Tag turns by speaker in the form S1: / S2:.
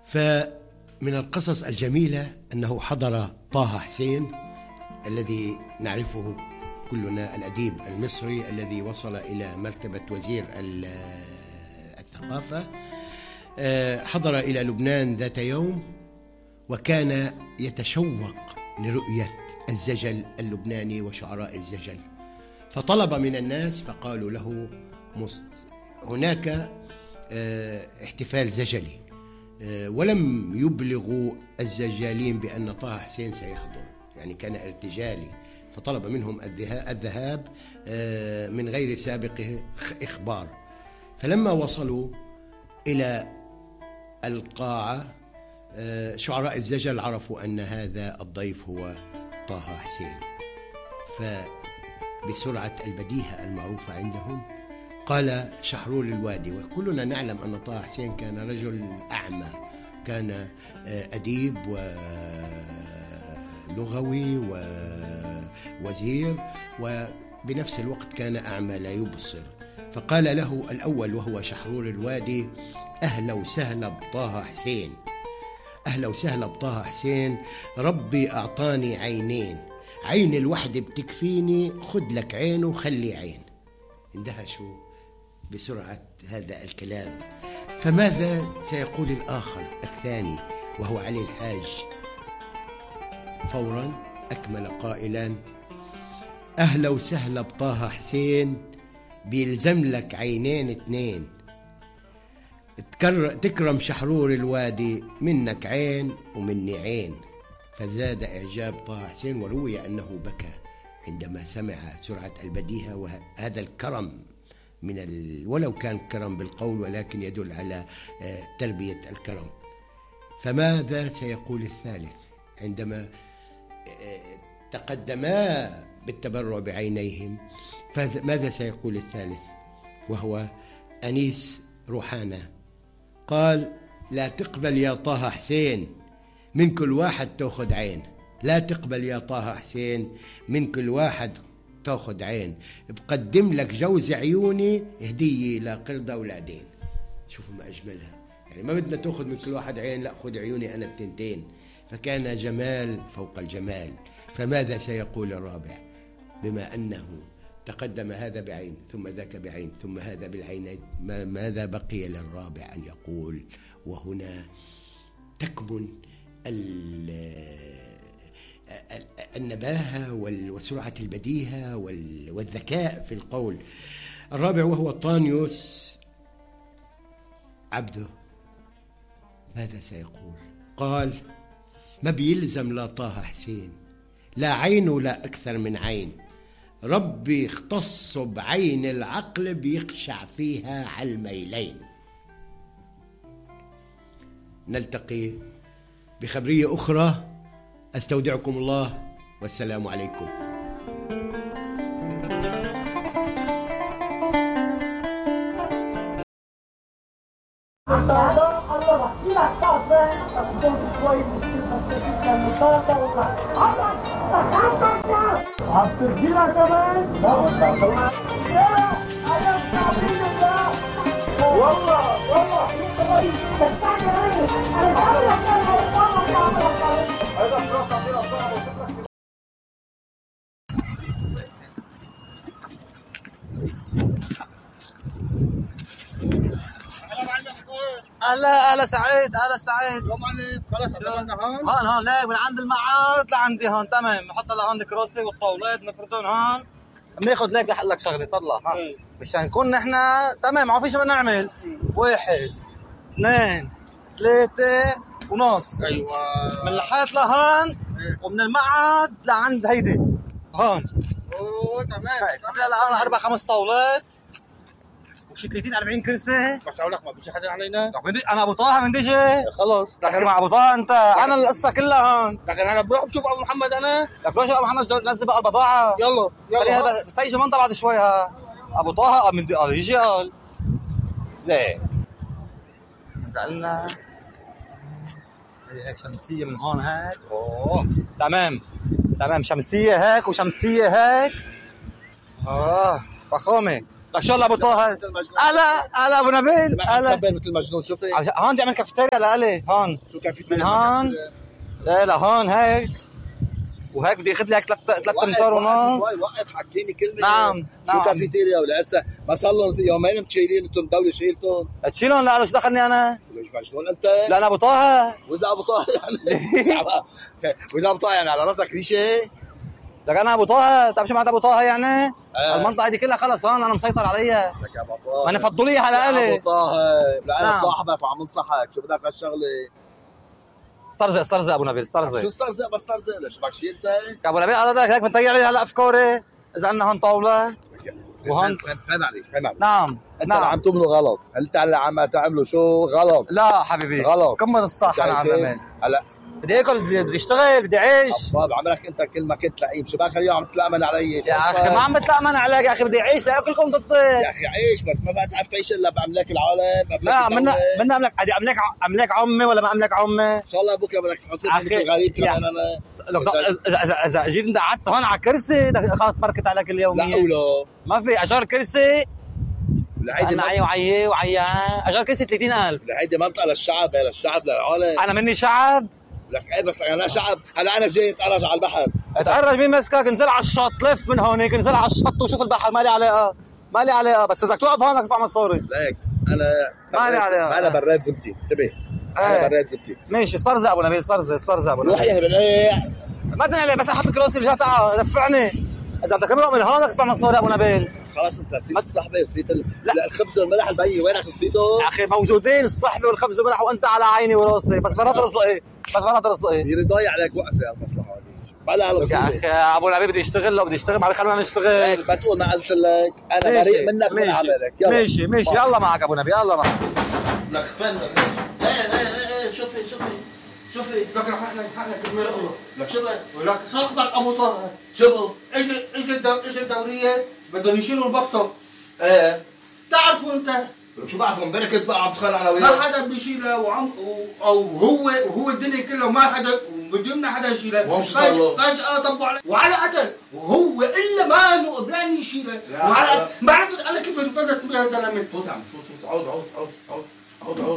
S1: فمن القصص الجميلة أنه حضر طه حسين الذي نعرفه كلنا، الأديب المصري الذي وصل إلى مرتبة وزير الثقافة. حضر إلى لبنان ذات يوم وكان يتشوق لرؤية الزجل اللبناني وشعراء الزجل، فطلب من الناس فقالوا له هناك احتفال زجلي، ولم يبلغوا الزجالين بأن طه حسين سيحضر، يعني كان ارتجالي، فطلب منهم الذهاب من غير سابق إخبار. فلما وصلوا إلى القاعة شعراء الزجل عرفوا أن هذا الضيف هو طه حسين، فبسرعة البديهة المعروفة عندهم قال شحرور الوادي، وكلنا نعلم أن طه حسين كان رجل أعمى، كان أديب ولغوي ووزير، وبنفس الوقت كان أعمى لا يبصر. فقال له الأول وهو شحرور الوادي: أهلا وسهلا بطه حسين، أهلا وسهلا بطه حسين، ربي أعطاني عينين، عين الوحدة بتكفيني، خد لك عين وخلي عين. اندهشوا بسرعة هذا الكلام. فماذا سيقول الآخر الثاني وهو علي الحاج؟ فورا أكمل قائلا: أهلا وسهلا بطه حسين، بيلزم لك عينين اتنين، تكرم شحرور الوادي، منك عين ومني عين. فزاد إعجاب طه حسين، وروي أنه بكى عندما سمع سرعة البديهة وهذا الكرم ولو كان كرم بالقول ولكن يدل على تربية الكرم. فماذا سيقول الثالث عندما تقدما بالتبرع بعينيهم؟ فماذا سيقول الثالث وهو أنيس روحانة؟ قال: لا تقبل يا طه حسين، من كل واحد تأخذ عين، لا تقبل يا طه حسين، من كل واحد تأخذ عين، بقدم لك جوز عيوني هدية لقردة أولادين. شوفوا ما أجملها، يعني ما بدنا تأخذ من كل واحد عين، لا خذ عيوني أنا التنتين. فكان جمال فوق الجمال. فماذا سيقول الرابع بما أنه تقدم هذا بعين ثم ذاك بعين ثم هذا بالعينين؟ ماذا بقي للرابع أن يقول؟ وهنا تكمن النباهة وسرعة البديهة والذكاء في القول. الرابع وهو طانيوس عبده، ماذا سيقول؟ قال: ما بيلزم لا طه حسين، لا عين ولا أكثر من عين، ربي اختص بعين العقل بيخشع فيها على الميلين. نلتقي بخبرية أخرى، أستودعكم الله والسلام عليكم.
S2: هلا سعيد، هلا سعيد.
S3: يا معلم خلص اعتمدنا هون؟
S2: هون ليك من عند المعاد لعندي هون، تمام. نحط لهون الكراسي والطاولات نفردهم هون، بناخذ ليك لحلك شغله طلع مشان نكون نحن تمام. ما في شيء بدنا نعمل، 1 2 3 ونص.
S3: ايوه،
S2: من الحيط لهون ومن المعاد لعند هيدي هون.
S3: اوه تمام.
S2: هلا هون 4 5 طاولات وشي 30 40 كرسي.
S3: بس اقول لك ما بيجي حدا علينا.
S2: انا ابو طه من ديجي
S3: خلص
S2: لكن مع ابو طه انت انا القصه كلها هون.
S3: لكن انا بروح بشوف ابو محمد. انا
S2: لك روح شوف ابو محمد نزل بقى البضاعه.
S3: يلا
S2: بس هي منطقه بعد شوي. ها ابو طه من يجي قال ليه انت قلنا هيك شمسيه من هون هيك. اوه تمام تمام، شمسيه هيك وشمسيه هيك. فخامه. لك شو ابو طه؟ هلا ابو نبيل
S3: هلا مثل المجنون. شوفي
S2: هون بدي اعمل كافيتيريا لالي هون.
S3: شو كافيتيريا؟
S2: من هون لا هون هيك وهيك بدي اخذ لك 3 امتار ونص.
S3: وقف حكيني كلمه.
S2: نعم
S3: شو كافيتيريا ولا هسه ما صار لهم يومين مشيلين انتم الدوله شيلتهم
S2: تشيلهم. لا شو دخلني انا؟
S3: ليش مجنون انت؟
S2: لا انا ابو طه.
S3: واذا ابو طه يعني واذا ابو طه يعني على راسك ريشه.
S2: لك انا ابو طه. بتعرف شو معناتها ابو طه يعني؟ المنطقه دي كلها خلص هون انا مسيطر عليها.
S3: لك يا ابو طه
S2: ما انا فضوا لي اياها لالي.
S3: ابو طه لا انا صاحبك وعم انصحك. شو بدك هالشغله؟
S2: استرزق ابو نبيل استرزق.
S3: شو استرزق؟ بس استرزق ليش بدك شيء انت؟
S2: يا ابو نبيل هيك بتضيع لي هلا افكاري. اذا عندنا هون طاوله وهون
S3: فهم عليك.
S2: نعم
S3: انت اللي عم تعمله غلط. انت اللي عم تعمله شو غلط.
S2: لا حبيبي
S3: غلط.
S2: كمل الصح. انا عم بعمل
S3: هلا
S2: بدي اكل بدي اشتغل بدي اعيش.
S3: طب عملك انت كل ما كنت لعيب. شو بك اليوم عم تتلامن علي؟
S2: يا اخي ما عم بتلامن عليك يا اخي. بدي اعيش لاكلكم ضدي
S3: يا اخي عيش بس ما بقى تعرف تعيش الا باملاك العالم.
S2: لا منا املاك عمي ولا ما املاك عمي.
S3: ان شاء الله بكره بدك تحاسبني مثل غريب كمان انا.
S2: اذا جيت انت قعدت هون على كرسي خلص بركت عليك اليوميه.
S3: لا ولا
S2: ما في اجار كرسي.
S3: هيدي
S2: معي وعيه اجار كرسي 30,000.
S3: هيدي منطقه للشعب. هي للشعب للعالم.
S2: انا مني شعب.
S3: لك ايه بس انا شعب. هلا انا جاي اتقرج على البحر.
S2: اتقرج مين مسكك؟ انزل على الشط. لف من هونيك انزل على الشط وشوف البحر. مالي علاقه بس اذا توقف هون بدك تدفع مصاري.
S3: ليك انا
S2: مالي عليها.
S3: انا براد زبتي. انتبه انا براد زبتي.
S2: ماشي استرزق ابو نبيل استرزق ابو نبيل.
S3: روح يا بالريح.
S2: ما تنقلي بس احط الكراسي اللي جات دفعني. اذا بدك تمرق من هون بدك تدفع مصاري ابو نبيل.
S3: خلاص انت نسيت الصحبه نسيت الخبز والملح البي. وينك نسيته؟
S2: يا اخي موجودين الصحبه والخبز والملح وانت على عيني وراسي. بس مرات رزقي
S3: يريد ضايع عليك وقفه المصلحه هذه. بلا
S2: يا اخي ابو نبيل بدي اشتغل. لو بدي اشتغل ما بيخلونا نشتغل.
S3: ما تقول ما قلت لك انا بريء منك من عملك.
S2: يلا ماشي يلا معك ابو نبيل يلا معك.
S3: لك فن ايه شوفي
S1: لك حقنا كلمه الله.
S3: لك شو
S1: ولك صاحبك ابو طه
S3: شو
S1: اجى الدوريه بدهم يشيلوا البسطه.
S3: ايه
S1: تعرفوا انت
S3: شو بعرفوا امبارح كنت بقى عم تخانق انا
S1: ما
S3: وياه.
S1: حدا بيشيلها او هو الدنيا كلها ما حدا بدنا حدا يشيلها. فجأة طبوا عليه وعلى قتل وهو الا ما قبلان يشيلها. وعلى ما عرفت انا كيف انفذت يا زلمه.
S3: صوت عود